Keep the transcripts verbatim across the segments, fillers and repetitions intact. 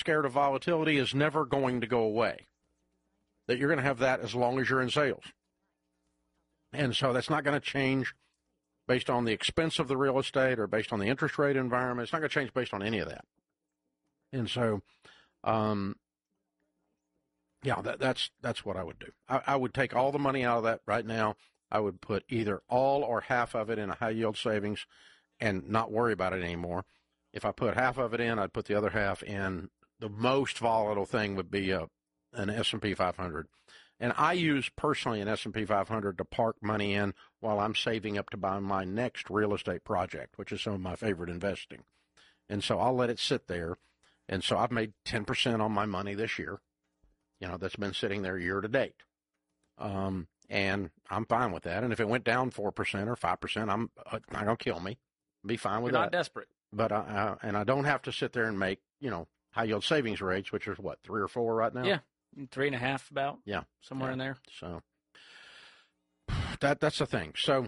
scared of volatility is never going to go away. That you're going to have that as long as you're in sales. And so that's not going to change based on the expense of the real estate or based on the interest rate environment. It's not going to change based on any of that. And so, um, yeah, that, that's that's what I would do. I, I would take all the money out of that right now. I would put either all or half of it in a high-yield savings and not worry about it anymore. If I put half of it in, I'd put the other half in. The most volatile thing would be a, an S and P five hundred. And I use personally an S and P five hundred to park money in while I'm saving up to buy my next real estate project, which is some of my favorite investing. And so I'll let it sit there. And so I've made ten percent on my money this year. You know, that's been sitting there year to date. Um, and I'm fine with that. And if it went down four percent or five percent, I'm uh, not going to kill me. Be fine with You're that. not desperate. But I, uh, and I don't have to sit there and make, you know, high yield savings rates, which is what, three or four right now? Yeah. Three and a half about. Yeah. Somewhere yeah. in there. So that that's the thing. So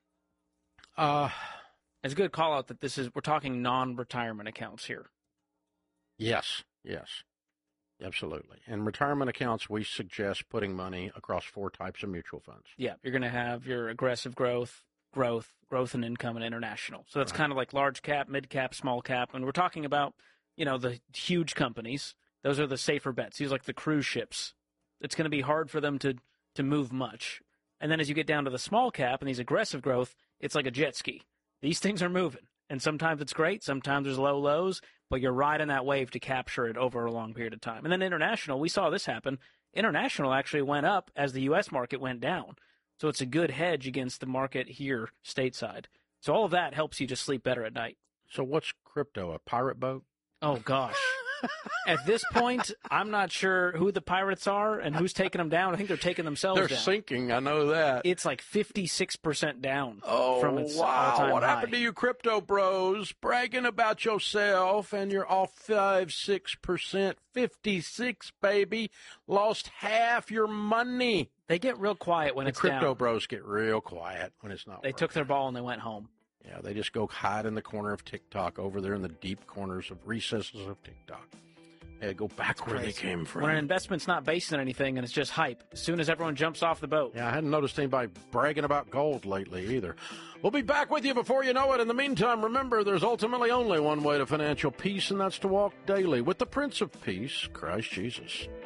uh, it's a good call out that this is, we're talking non-retirement accounts here. Yes. Yes. Absolutely. And retirement accounts, we suggest putting money across four types of mutual funds. Yeah. You're going to have your aggressive growth, growth, growth and income, and international. So that's right. Kind of like large cap, mid cap, small cap. And we're talking about, you know, the huge companies. Those are the safer bets. These are like the cruise ships. It's going to be hard for them to, to move much. And then as you get down to the small cap and these aggressive growth, it's like a jet ski. These things are moving. And sometimes it's great. Sometimes there's low lows. But you're riding that wave to capture it over a long period of time. And then international, we saw this happen. International actually went up as the U S market went down. So it's a good hedge against the market here stateside. So all of that helps you just sleep better at night. So what's crypto, a pirate boat? Oh, gosh. At this point, I'm not sure who the pirates are and who's taking them down. I think they're taking themselves they're down. They're sinking. I know that. It's like fifty-six percent down oh, from its wow. all-time What high. happened to you crypto bros bragging about yourself and you're off five, six percent, fifty-six, baby. Lost half your money. They get real quiet when the it's crypto down. bros get real quiet when it's not They working. took their ball and they went home. Yeah, they just go hide in the corner of TikTok over there in the deep corners of recesses of TikTok. They go back where they came from. When an investment's not based on anything and it's just hype, as soon as everyone jumps off the boat. Yeah, I hadn't noticed anybody bragging about gold lately either. We'll be back with you before you know it. In the meantime, remember, there's ultimately only one way to financial peace, and that's to walk daily with the Prince of Peace, Christ Jesus.